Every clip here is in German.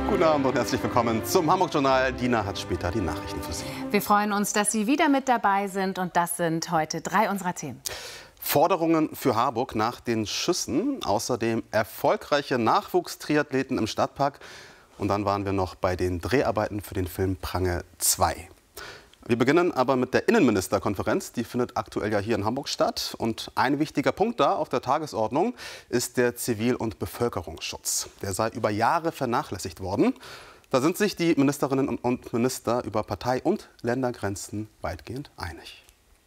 Guten Abend und herzlich willkommen zum Hamburg-Journal. Dina hat später die Nachrichten für Sie. Wir freuen uns, dass Sie wieder mit dabei sind und das sind heute 3 unserer Themen. Forderungen für Harburg nach den Schüssen, außerdem erfolgreiche Nachwuchstriathleten im Stadtpark und dann waren wir noch bei den Dreharbeiten für den Film Prange 2. Wir beginnen aber mit der Innenministerkonferenz, die findet aktuell ja hier in Hamburg statt. Und ein wichtiger Punkt da auf der Tagesordnung ist der Zivil- und Bevölkerungsschutz. Der sei über Jahre vernachlässigt worden. Da sind sich die Ministerinnen und Minister über Partei- und Ländergrenzen weitgehend einig.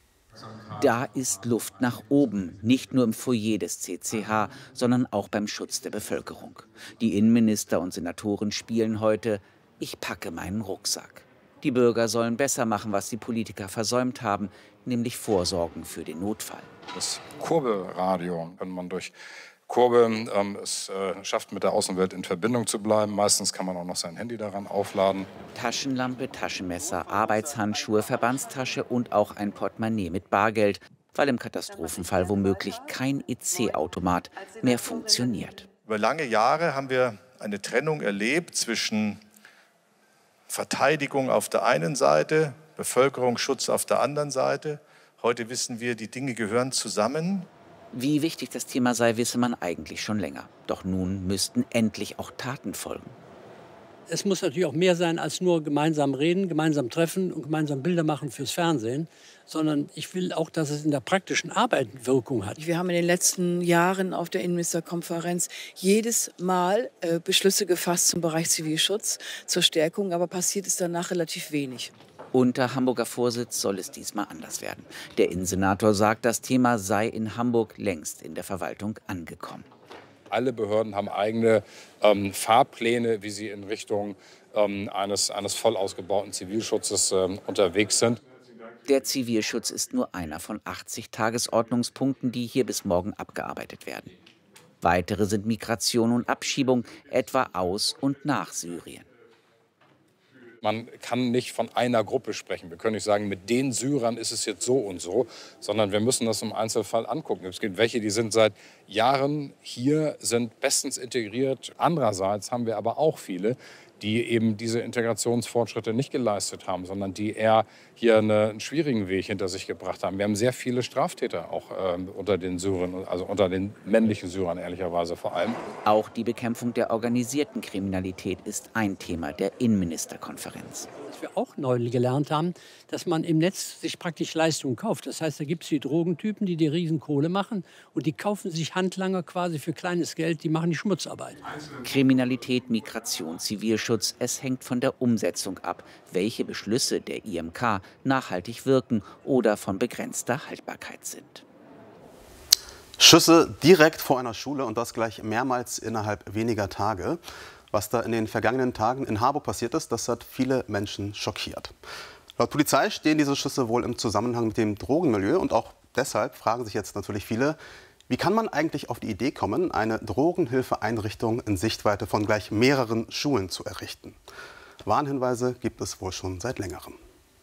Da ist Luft nach oben, nicht nur im Foyer des CCH, sondern auch beim Schutz der Bevölkerung. Die Innenminister und Senatoren spielen heute „Ich packe meinen Rucksack". Die Bürger sollen besser machen, was die Politiker versäumt haben, nämlich vorsorgen für den Notfall. Das Kurbelradio, wenn man durch Kurbeln es schafft, mit der Außenwelt in Verbindung zu bleiben. Meistens kann man auch noch sein Handy daran aufladen. Taschenlampe, Taschenmesser, Arbeitshandschuhe, Verbandstasche und auch ein Portemonnaie mit Bargeld, weil im Katastrophenfall womöglich kein EC-Automat mehr funktioniert. Über lange Jahre haben wir eine Trennung erlebt zwischen Verteidigung auf der einen Seite, Bevölkerungsschutz auf der anderen Seite. Heute wissen wir, die Dinge gehören zusammen. Wie wichtig das Thema sei, wisse man eigentlich schon länger. Doch nun müssten endlich auch Taten folgen. Es muss natürlich auch mehr sein als nur gemeinsam reden, gemeinsam treffen und gemeinsam Bilder machen fürs Fernsehen, sondern ich will auch, dass es in der praktischen Arbeit Wirkung hat. Wir haben in den letzten Jahren auf der Innenministerkonferenz jedes Mal Beschlüsse gefasst zum Bereich Zivilschutz, zur Stärkung, aber passiert ist danach relativ wenig. Unter Hamburger Vorsitz soll es diesmal anders werden. Der Innensenator sagt, das Thema sei in Hamburg längst in der Verwaltung angekommen. Alle Behörden haben eigene Fahrpläne, wie sie in Richtung eines voll ausgebauten Zivilschutzes unterwegs sind. Der Zivilschutz ist nur einer von 80 Tagesordnungspunkten, die hier bis morgen abgearbeitet werden. Weitere sind Migration und Abschiebung, etwa aus und nach Syrien. Man kann nicht von einer Gruppe sprechen. Wir können nicht sagen, mit den Syrern ist es jetzt so und so, sondern wir müssen das im Einzelfall angucken. Es gibt welche, die sind seit Jahren hier, sind bestens integriert. Andererseits haben wir aber auch viele, die eben diese Integrationsfortschritte nicht geleistet haben, sondern die eher hier einen schwierigen Weg hinter sich gebracht haben. Wir haben sehr viele Straftäter auch unter den Syrern, also unter den männlichen Syrern ehrlicherweise vor allem. Auch die Bekämpfung der organisierten Kriminalität ist ein Thema der Innenministerkonferenz. Was wir auch neu gelernt haben, dass man im Netz sich praktisch Leistungen kauft. Das heißt, da gibt es die Drogentypen, die Riesenkohle machen und die kaufen sich Handlanger quasi für kleines Geld, die machen die Schmutzarbeit. Kriminalität, Migration, Zivilschutz, es hängt von der Umsetzung ab, welche Beschlüsse der IMK nachhaltig wirken oder von begrenzter Haltbarkeit sind. Schüsse direkt vor einer Schule und das gleich mehrmals innerhalb weniger Tage. Was da in den vergangenen Tagen in Harburg passiert ist, das hat viele Menschen schockiert. Laut Polizei stehen diese Schüsse wohl im Zusammenhang mit dem Drogenmilieu und auch deshalb fragen sich jetzt natürlich viele, wie kann man eigentlich auf die Idee kommen, eine Drogenhilfeeinrichtung in Sichtweite von gleich mehreren Schulen zu errichten? Warnhinweise gibt es wohl schon seit längerem.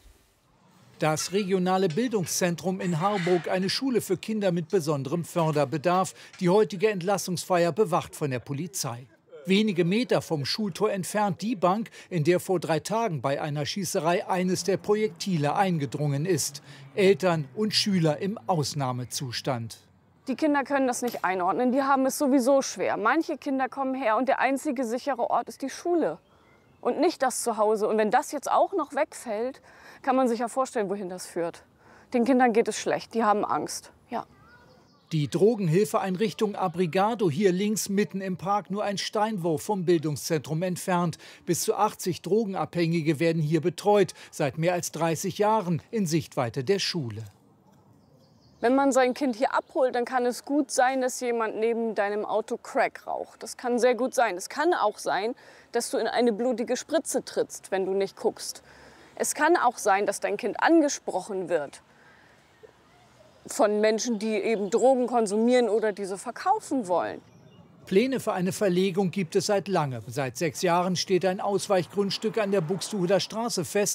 Das regionale Bildungszentrum in Harburg, eine Schule für Kinder mit besonderem Förderbedarf. Die heutige Entlassungsfeier bewacht von der Polizei. Wenige Meter vom Schultor entfernt die Bank, in der vor 3 Tagen bei einer Schießerei eines der Projektile eingedrungen ist. Eltern und Schüler im Ausnahmezustand. Die Kinder können das nicht einordnen, die haben es sowieso schwer. Manche Kinder kommen her und der einzige sichere Ort ist die Schule und nicht das Zuhause. Und wenn das jetzt auch noch wegfällt, kann man sich ja vorstellen, wohin das führt. Den Kindern geht es schlecht, die haben Angst. Ja. Die Drogenhilfeeinrichtung Abrigado hier links mitten im Park, nur ein Steinwurf vom Bildungszentrum entfernt. Bis zu 80 Drogenabhängige werden hier betreut, seit mehr als 30 Jahren in Sichtweite der Schule. Wenn man sein Kind hier abholt, dann kann es gut sein, dass jemand neben deinem Auto Crack raucht. Das kann sehr gut sein. Es kann auch sein, dass du in eine blutige Spritze trittst, wenn du nicht guckst. Es kann auch sein, dass dein Kind angesprochen wird von Menschen, die eben Drogen konsumieren oder diese verkaufen wollen. Pläne für eine Verlegung gibt es seit langem. Seit 6 Jahren steht ein Ausweichgrundstück an der Buxtehuder Straße fest.